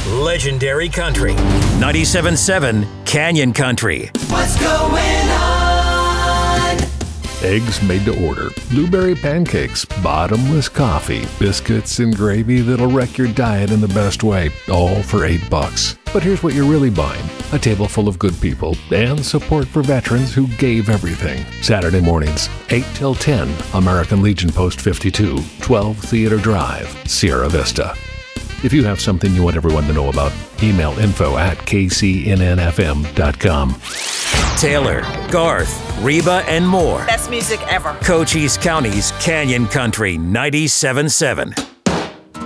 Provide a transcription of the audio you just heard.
Legendary Country. 97.7 Canyon Country. What's going on? Eggs made to order, blueberry pancakes, bottomless coffee, biscuits and gravy that'll wreck your diet in the best way, all for $8. But here's what you're really buying: a table full of good people and support for veterans who gave everything. Saturday mornings, 8 till 10, American Legion Post 52, 12 Theater Drive, Sierra Vista. If you have something you want everyone to know about, email info@kcnnfm.com. Taylor, Garth, Reba, and more. Best music ever. Cochise County's Canyon Country 97.7.